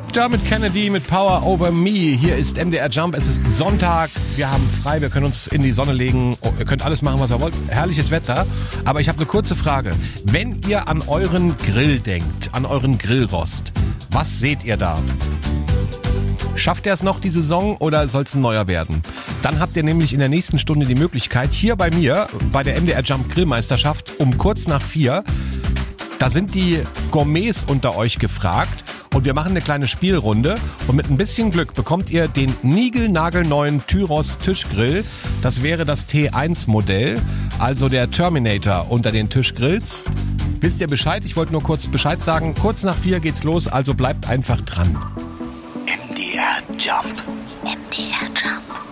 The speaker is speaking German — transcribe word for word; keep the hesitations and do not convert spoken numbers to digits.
Dermot Kennedy mit Power Over Me. Hier ist M D R Jump. Es ist Sonntag. Wir haben frei. Wir können uns in die Sonne legen. Oh, ihr könnt alles machen, was ihr wollt. Herrliches Wetter. Aber ich habe eine kurze Frage. Wenn ihr an euren Grill denkt, an euren Grillrost, was seht ihr da? Schafft er es noch die Saison oder soll es ein neuer werden? Dann habt ihr nämlich in der nächsten Stunde die Möglichkeit, hier bei mir, bei der M D R Jump Grillmeisterschaft um kurz nach vier, da sind die Gourmets unter euch gefragt. Und wir machen eine kleine Spielrunde und mit ein bisschen Glück bekommt ihr den niegelnagelneuen Tyros Tischgrill. Das wäre das T eins Modell, also der Terminator unter den Tischgrills. Wisst ihr Bescheid? Ich wollte nur kurz Bescheid sagen. Kurz nach vier geht's los, also bleibt einfach dran. M D R Jump. M D R Jump.